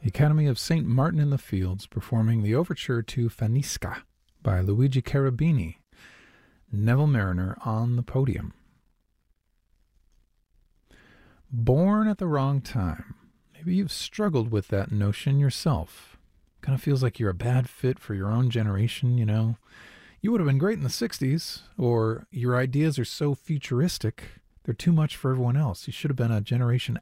The Academy of St. Martin in the Fields performing the overture to Fanisca by Luigi Cherubini. Neville Mariner on the podium. Born at the wrong time. Maybe you've struggled with that notion yourself. Kind of feels like you're a bad fit for your own generation, you know. You would have been great in the 60s, or your ideas are so futuristic, they're too much for everyone else. You should have been a generation